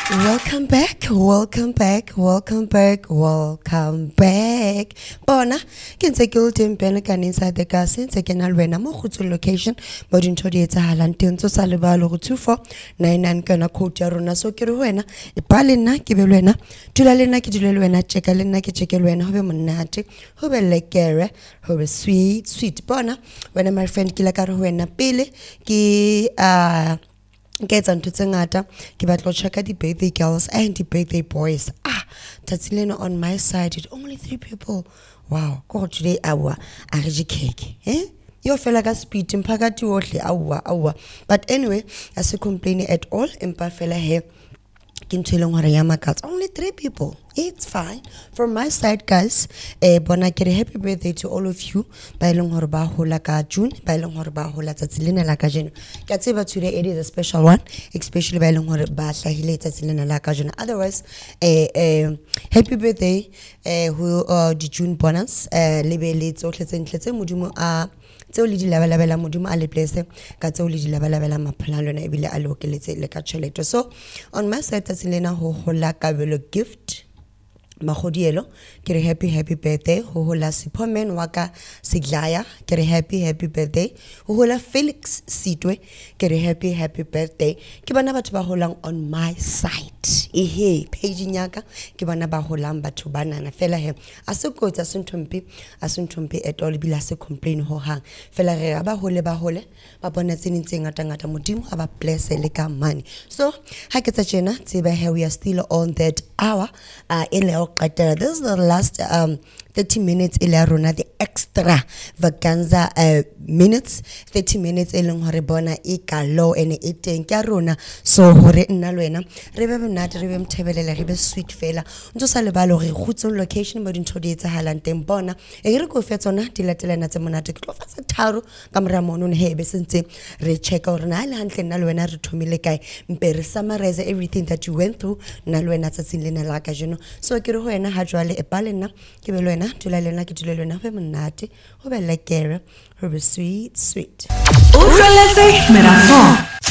Welcome back, welcome back, welcome back, welcome back. Bona, can say guilt and pelican inside the gas since I can already mo location, but in Todi it's a halantin to Salivalo 2499 kana quote Rona so kiruena, a palina, Kibuena, Tulalena Kijuena, Checkalena Kichekelena, Hovemonati, Hove like Gare, Hove sweet Bona, when my friend Kilakaruena Pili, ki gets on to Tsangata, Kibatlo Chaka the birthday girls and the birthday boys. Tatsilena on my side, it's only 3 people. Wow, God today hour, Arji cake. You feel like a speed in Pagati hour. But anyway, as you complain at all, in Pafela here. Only 3 people. It's fine. From my side, guys, bona kere happy birthday to all of you. Bailong horba hola ka June, bailong horba hola tatsilina la ka June. Katsiba today it is a special one, especially bailong horba hlahile tatsilina la ka June. Otherwise, happy birthday who the June bonus lebele tsotletse modumo tseo le di labalabela modimo a le blesse ka tseo le di labalabela maphela lona ebile a le okeletse le ka tšhelete. So on my side tatsilena ho hola kabelo gift Mahodielo, kere happy birthday, hola Sipomen waka Siglaya, kere happy birthday, hola Felix Sitwe, kere happy birthday, kibana batu baholang on my side. Page nyaka, kibana baholang batu banana fella he. Asuko asuntumpi et all bila se complain ho hang. Fella re bahole, babona tsini ngata modimo aba bless leka money. So, haketsa chena, tiba here we are still on that hour this is the last 30 minutes ilarona the extra vacanza minutes 30 minutes eleng hore bona e ka low ene e teng ka rona so hore nna lwena re be monate re be mthebelela re be sweet fela ntse sa le balo re khutso location mo dintho di etsahalang teng bona e re go fetsona di latelana tse monate ke tlo fa sa tharo ka mora mono ne hebe sentse re check hore na le hantle nna lwena re thomile kae mpe re summarize everything that you went through nna lwena tsatsing lena la ka jeno so ke re ho ena ha jwale e palena ke be lwena tulalena ke tulelena be monate ho be like Gary ho be sweet Ultraletse Marathon